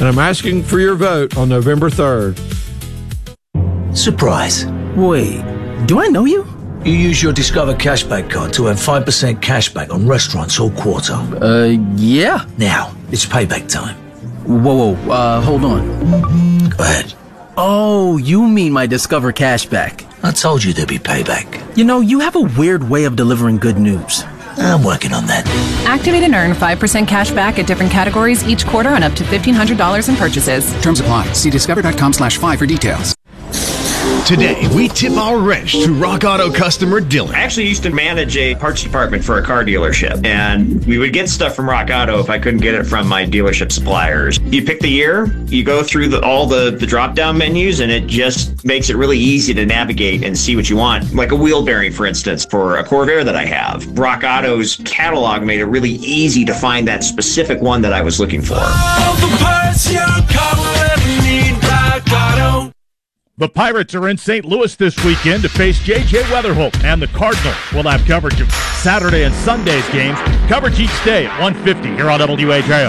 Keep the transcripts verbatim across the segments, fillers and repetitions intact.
and I'm asking for your vote on November third. Surprise. Wait, do I know you? You use your Discover cashback card to earn five percent cashback on restaurants all quarter. Uh, yeah. Now, it's payback time. Whoa, whoa, uh, hold on. Go ahead. Oh, you mean my Discover cashback. I told you there'd be payback. You know, you have a weird way of delivering good news. I'm working on that. Activate and earn five percent cash back at different categories each quarter on up to fifteen hundred dollars in purchases. Terms apply. See discover.com slash five for details. Today, we tip our wrench to Rock Auto customer Dylan. I actually used to manage a parts department for a car dealership, and we would get stuff from Rock Auto if I couldn't get it from my dealership suppliers. You pick the year, you go through the, all the, the drop-down menus, and it just makes it really easy to navigate and see what you want. Like a wheel bearing, for instance, for a Corvair that I have. Rock Auto's catalog made it really easy to find that specific one that I was looking for. All the parts your car will ever need, Rock Auto. The Pirates are in Saint Louis this weekend to face J J Weatherholt, and the Cardinals will have coverage of Saturday and Sunday's games. Coverage each day at one fifty here on W A J O.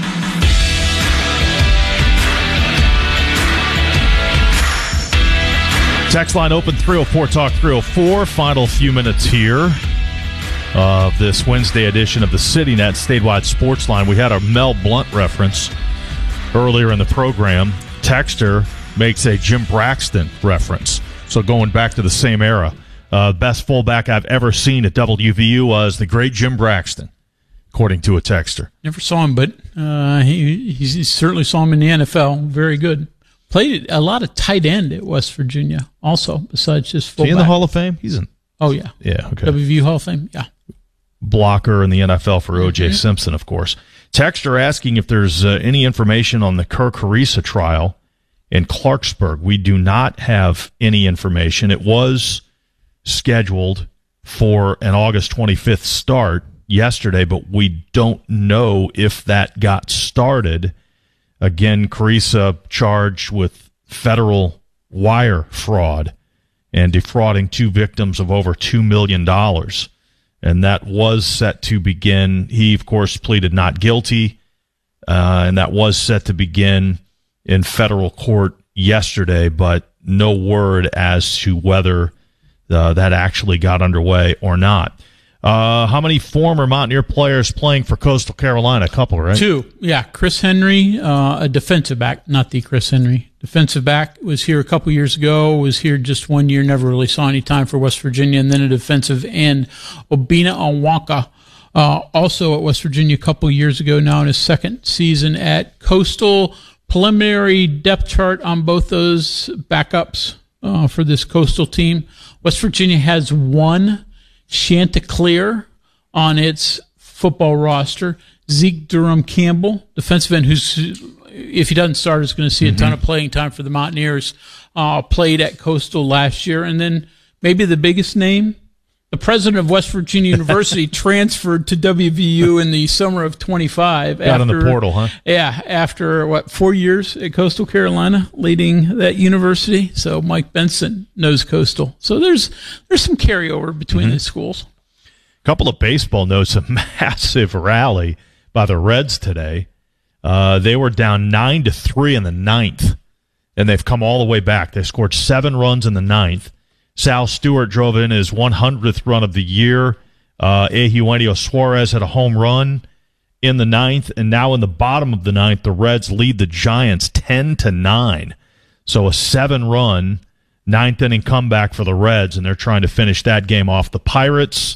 Text line open three oh four Talk three oh four. Final few minutes here of this Wednesday edition of the CityNet Statewide Sports Line. We had a Mel Blount reference earlier in the program. Texter makes a Jim Braxton reference. So going back to the same era. Uh, best fullback I've ever seen at W V U was the great Jim Braxton, according to a texter. Never saw him, but uh, he, he certainly saw him in the N F L. Very good. Played a lot of tight end at West Virginia also, besides just fullback. Is he in the Hall of Fame? He's in. Oh, yeah. Yeah, okay. W V U Hall of Fame, yeah. Blocker in the N F L for O J Mm-hmm. Simpson, of course. Texter asking if there's uh, any information on the Kerr Carissa trial in Clarksburg. We do not have any information. It was scheduled for an August twenty-fifth start yesterday, but we don't know if that got started. Again, Carissa charged with federal wire fraud and defrauding two victims of over two million dollars. And that was set to begin. He, of course, pleaded not guilty, uh, and that was set to begin in federal court yesterday, but no word as to whether uh, that actually got underway or not. Uh, how many former Mountaineer players playing for Coastal Carolina? A couple, right? Two. Yeah, Chris Henry, uh, a defensive back, not the Chris Henry. Defensive back was here a couple years ago, was here just one year, never really saw any time for West Virginia, and then a defensive end, Obina Onwaka, uh, also at West Virginia a couple years ago, now in his second season at Coastal. Preliminary depth chart on both those backups uh, for this Coastal team. West Virginia has one Chanticleer on its football roster. Zeke Durham Campbell, defensive end, who's, if he doesn't start, is going to see a mm-hmm. ton of playing time for the Mountaineers, uh, played at Coastal last year. And then maybe the biggest name, the president of West Virginia University transferred to W V U in the summer of twenty-five. Got in the portal, huh? Yeah, after, what, four years at Coastal Carolina, leading that university. So Mike Benson knows Coastal. So there's there's some carryover between mm-hmm. the schools. A couple of baseball notes, a massive rally by the Reds today. Uh, they were down nine to three in the ninth, and they've come all the way back. They scored seven runs in the ninth. Sal Stewart drove in his one hundredth run of the year. Uh, Eugenio Suarez had a home run in the ninth, and now in the bottom of the ninth, the Reds lead the Giants ten to nine. So a seven-run ninth inning comeback for the Reds, and they're trying to finish that game off. The Pirates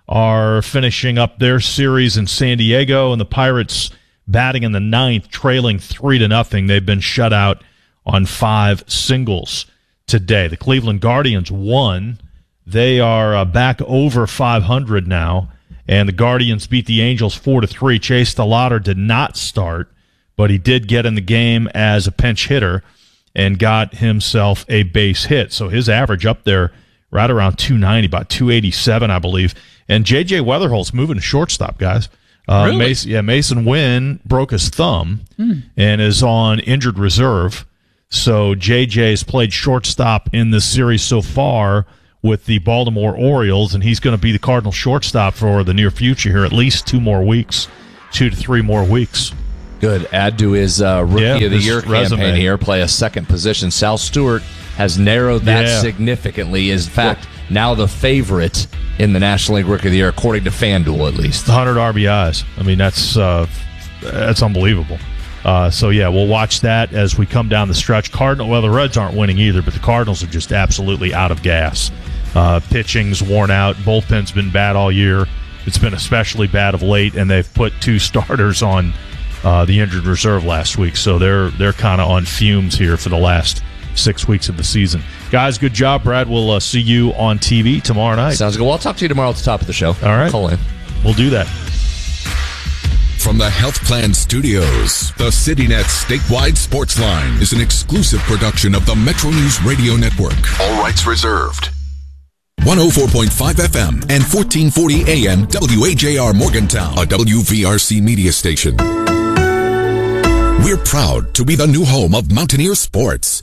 are finishing up their series in San Diego, and the Pirates batting in the ninth, trailing three to nothing. They've been shut out on five singles today. The Cleveland Guardians won. They are uh, back over five hundred now, and the Guardians beat the Angels four to three. Chase DeLauder did not start, but he did get in the game as a pinch hitter and got himself a base hit. So his average up there right around two ninety, about two eighty-seven, I believe. And J J Weatherholt's moving to shortstop, guys. Uh, really? Mason, yeah, Mason Wynn broke his thumb hmm. and is on injured reserve. So J J's played shortstop in this series so far with the Baltimore Orioles, and he's going to be the Cardinal shortstop for the near future here, at least two more weeks, two to three more weeks. Good. Add to his uh, Rookie Yeah, of the his Year resume. campaign here, play a second position. Sal Stewart has narrowed that Yeah. significantly. Is, in fact, now the favorite in the National League Rookie of the Year, according to FanDuel at least. one hundred R B Is. I mean, that's uh, that's unbelievable. Uh, so, yeah, we'll watch that as we come down the stretch. Cardinal, well, the Reds aren't winning either, but the Cardinals are just absolutely out of gas. Uh, pitching's worn out. Bullpen's been bad all year. It's been especially bad of late, and they've put two starters on uh, the injured reserve last week. So they're they're kind of on fumes here for the last six weeks of the season. Guys, good job. Brad, we'll uh, see you on T V tomorrow night. Sounds good. Well, I'll talk to you tomorrow at the top of the show. All right. Call in. We'll do that. From the Health Plan Studios, the CityNet Statewide Sports Line is an exclusive production of the Metro News Radio Network. All rights reserved. one oh four point five F M and fourteen forty A M W A J R Morgantown, a W V R C media station. We're proud to be the new home of Mountaineer Sports.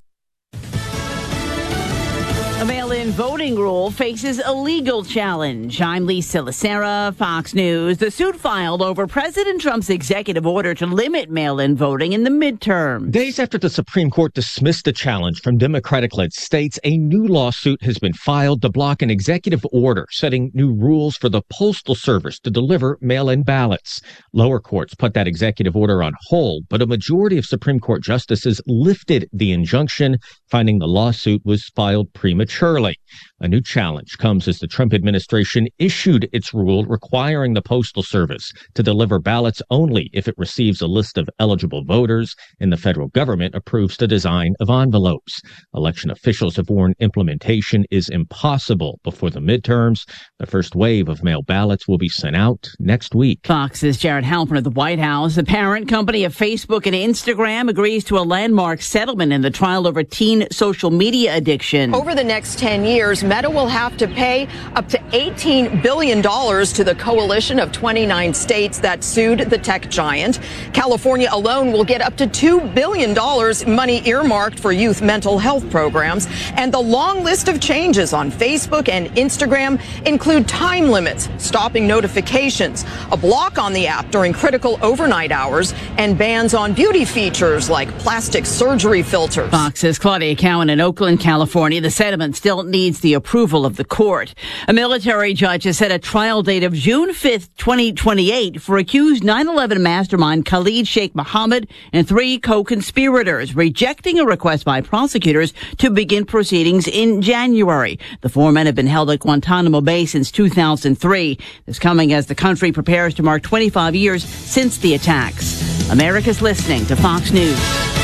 A mail-in voting rule faces a legal challenge. I'm Lisa Lacera, Fox News. The suit filed over President Trump's executive order to limit mail-in voting in the midterm. Days after the Supreme Court dismissed the challenge from Democratic-led states, a new lawsuit has been filed to block an executive order setting new rules for the Postal Service to deliver mail-in ballots. Lower courts put that executive order on hold, but a majority of Supreme Court justices lifted the injunction, finding the lawsuit was filed prematurely. A new challenge comes as the Trump administration issued its rule requiring the Postal Service to deliver ballots only if it receives a list of eligible voters and the federal government approves the design of envelopes. Election officials have warned implementation is impossible before the midterms. The first wave of mail ballots will be sent out next week. Fox's Jared Halpern at the White House. The parent company of Facebook and Instagram agrees to a landmark settlement in the trial over teen social media addiction. Over the next ten years, Meta will have to pay up to eighteen billion dollars to the coalition of twenty-nine states that sued the tech giant. California alone will get up to two billion dollars, money earmarked for youth mental health programs. And the long list of changes on Facebook and Instagram include time limits, stopping notifications, a block on the app during critical overnight hours, and bans on beauty features like plastic surgery filters. Fox's Claudia Cowan in Oakland, California. The settlement still needs the approval of the court. A military judge has set a trial date of June fifth, twenty twenty-eight for accused nine eleven mastermind Khalid Sheikh Mohammed and three co-conspirators, rejecting a request by prosecutors to begin proceedings in January. The four men have been held at Guantanamo Bay since two thousand three. This coming as the country prepares to mark twenty-five years since the attacks. America's listening to Fox News.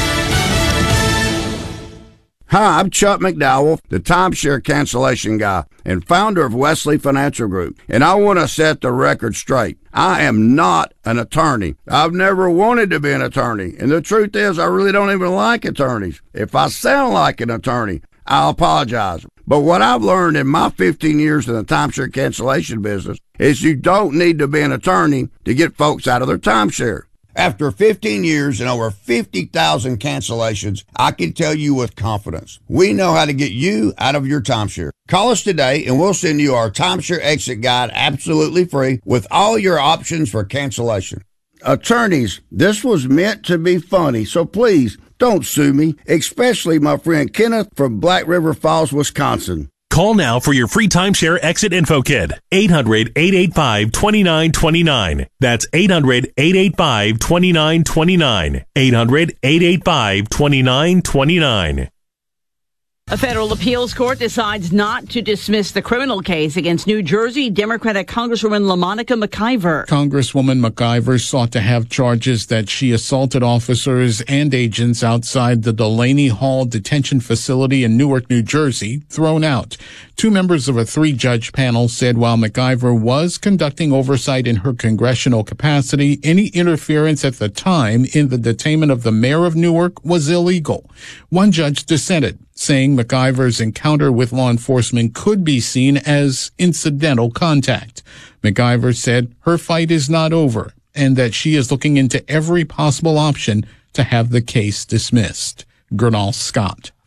Hi, I'm Chuck McDowell, the timeshare cancellation guy and founder of Wesley Financial Group, and I want to set the record straight. I am not an attorney. I've never wanted to be an attorney, and the truth is I really don't even like attorneys. If I sound like an attorney, I apologize. But what I've learned in my fifteen years in the timeshare cancellation business is you don't need to be an attorney to get folks out of their timeshare. After fifteen years and over fifty thousand cancellations, I can tell you with confidence, we know how to get you out of your timeshare. Call us today and we'll send you our timeshare exit guide absolutely free with all your options for cancellation. Attorneys, this was meant to be funny, so please don't sue me, especially my friend Kenneth from Black River Falls, Wisconsin. Call now for your free timeshare exit info kit. eight hundred, eight eight five, two nine two nine. That's eight hundred, eight eight five, two nine two nine. eight hundred, eight eight five, two nine two nine. A federal appeals court decides not to dismiss the criminal case against New Jersey Democratic Congresswoman LaMonica McIver. Congresswoman McIver sought to have charges that she assaulted officers and agents outside the Delaney Hall detention facility in Newark, New Jersey, thrown out. Two members of a three-judge panel said while McIver was conducting oversight in her congressional capacity, any interference at the time in the detainment of the mayor of Newark was illegal. One judge dissented, saying McIver's encounter with law enforcement could be seen as incidental contact. McIver said her fight is not over and that she is looking into every possible option to have the case dismissed. Gernal Scott,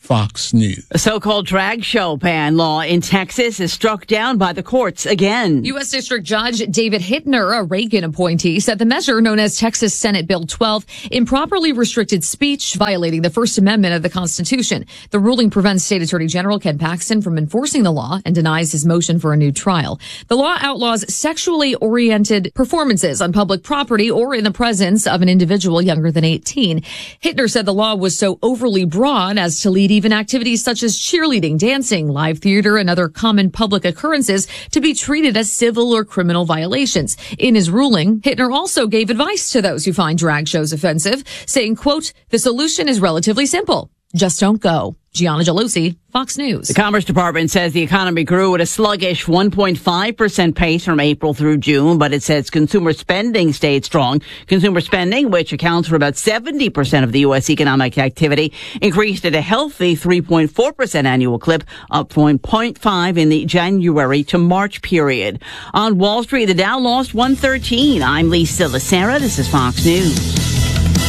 Fox News. A so-called drag show ban law in Texas is struck down by the courts again. U S. District Judge David Hittner, a Reagan appointee, said the measure known as Texas Senate Bill twelve improperly restricted speech, violating the First Amendment of the Constitution. The ruling prevents State Attorney General Ken Paxton from enforcing the law and denies his motion for a new trial. The law outlaws sexually oriented performances on public property or in the presence of an individual younger than eighteen. Hittner said the law was so overly broad as to lead even activities such as cheerleading, dancing, live theater, and other common public occurrences to be treated as civil or criminal violations. In his ruling, Hittner also gave advice to those who find drag shows offensive, saying, quote, "The solution is relatively simple. Just don't go." Gianna Gelosi, Fox News. The Commerce Department says the economy grew at a sluggish one point five percent pace from April through June, but it says consumer spending stayed strong. Consumer spending, which accounts for about seventy percent of the U S economic activity, increased at a healthy three point four percent annual clip, up from zero point five in the January to March period. On Wall Street, the Dow lost one thirteen. I'm Lisa Lacera. This is Fox News.